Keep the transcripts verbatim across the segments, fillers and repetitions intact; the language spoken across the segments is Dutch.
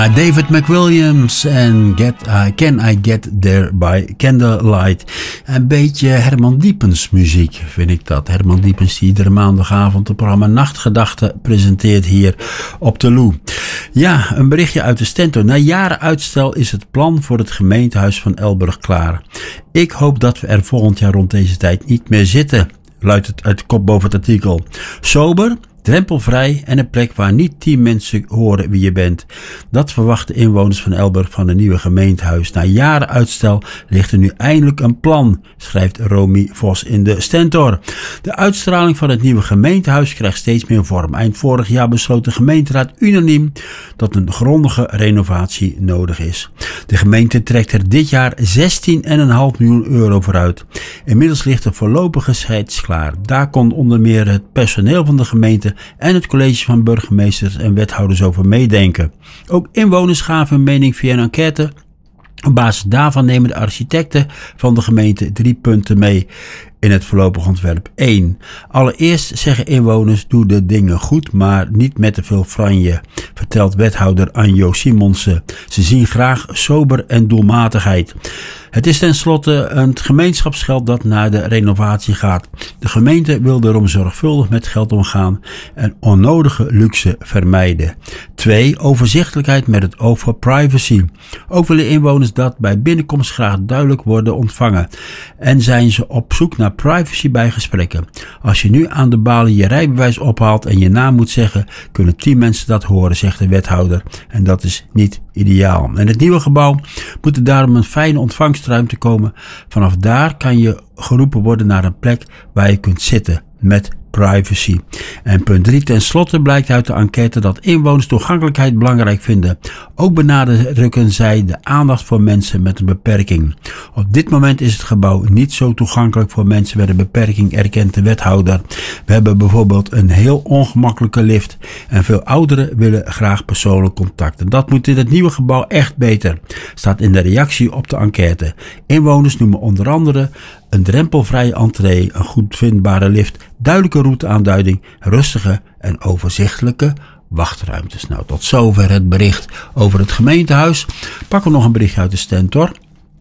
David McWilliams en get, uh, Can I Get There by Candlelight. Een beetje Herman Diepens muziek vind ik dat. Herman Diepens die iedere maandagavond het programma Nachtgedachten presenteert hier op de Loo. Ja, een berichtje uit de Stentor. Na jaren uitstel is het plan voor het gemeentehuis van Elburg klaar. Ik hoop dat we er volgend jaar rond deze tijd niet meer zitten, luidt het uit de kop boven het artikel. Sober, drempelvrij en een plek waar niet tien mensen horen wie je bent. Dat verwachten inwoners van Elburg van een nieuwe gemeentehuis. Na jaren uitstel ligt er nu eindelijk een plan, schrijft Romy Vos in de Stentor. De uitstraling van het nieuwe gemeentehuis krijgt steeds meer vorm. Eind vorig jaar besloot de gemeenteraad unaniem dat een grondige renovatie nodig is. De gemeente trekt er dit jaar zestien komma vijf miljoen euro voor uit. Inmiddels ligt de voorlopige schets klaar. Daar kon onder meer het personeel van de gemeente en het college van burgemeesters en wethouders over meedenken. Ook inwoners gaven hun mening via een enquête. Op basis daarvan nemen de architecten van de gemeente drie punten mee in het voorlopig ontwerp. één. Allereerst zeggen inwoners: doe de dingen goed, maar niet met te veel franje, vertelt wethouder Anjo Simonsen. Ze zien graag sober en doelmatigheid. Het is tenslotte een gemeenschapsgeld dat naar de renovatie gaat. De gemeente wil daarom zorgvuldig met geld omgaan en onnodige luxe vermijden. twee. Overzichtelijkheid met het oog voor privacy. Ook willen inwoners dat bij binnenkomst graag duidelijk worden ontvangen en zijn ze op zoek naar privacy bij gesprekken. Als je nu aan de balie je rijbewijs ophaalt en je naam moet zeggen, kunnen tien mensen dat horen, zegt de wethouder. En dat is niet ideaal. In het nieuwe gebouw moet er daarom een fijne ontvangstruimte komen. Vanaf daar kan je geroepen worden naar een plek waar je kunt zitten met privacy. En punt drie. Ten slotte blijkt uit de enquête dat inwoners toegankelijkheid belangrijk vinden. Ook benadrukken zij de aandacht voor mensen met een beperking. Op dit moment is het gebouw niet zo toegankelijk voor mensen met een beperking, erkent de wethouder. We hebben bijvoorbeeld een heel ongemakkelijke lift en veel ouderen willen graag persoonlijk contact. En dat moet in het nieuwe gebouw echt beter, staat in de reactie op de enquête. Inwoners noemen onder andere een drempelvrije entree, een goed vindbare lift, duidelijke routeaanduiding, rustige en overzichtelijke wachtruimtes. Nou, tot zover het bericht over het gemeentehuis. Pakken we nog een berichtje uit de Stentor.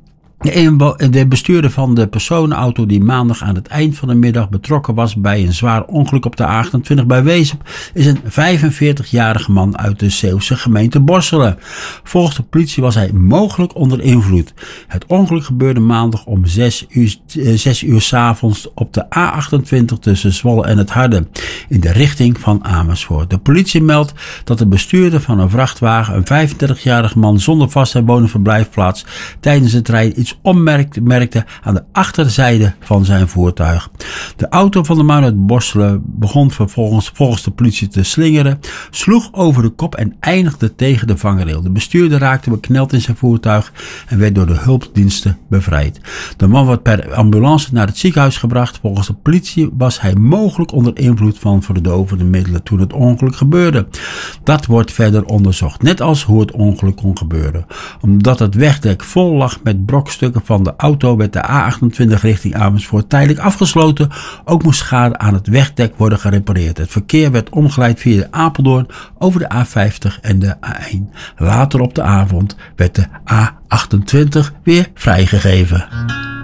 De bestuurder van de personenauto die maandag aan het eind van de middag betrokken was bij een zwaar ongeluk op de A achtentwintig bij Wezep is een vijfenveertigjarige man uit de Zeeuwse gemeente Borselen. Volgens de politie was hij mogelijk onder invloed. Het ongeluk gebeurde maandag om zes uur, zes uur 's avonds op de A achtentwintig tussen Zwolle en het Harde in de richting van Amersfoort. De politie meldt dat de bestuurder van een vrachtwagen, een vijfendertigjarige man zonder vast en wonenverblijfplaats, tijdens het rijden iets opmerkte aan de achterzijde van zijn voertuig. De auto van de man uit Borselen begon vervolgens volgens de politie te slingeren, sloeg over de kop en eindigde tegen de vangrail. De bestuurder raakte bekneld in zijn voertuig en werd door de hulpdiensten bevrijd. De man werd per ambulance naar het ziekenhuis gebracht. Volgens de politie was hij mogelijk onder invloed van verdovende middelen toen het ongeluk gebeurde. Dat wordt verder onderzocht, net als hoe het ongeluk kon gebeuren. Omdat het wegdek vol lag met brokstukken van de auto werd de A achtentwintig richting Amersfoort tijdelijk afgesloten. Ook moest schade aan het wegdek worden gerepareerd. Het verkeer werd omgeleid via de Apeldoorn over de A vijftig en de A één. Later op de avond werd de A achtentwintig weer vrijgegeven.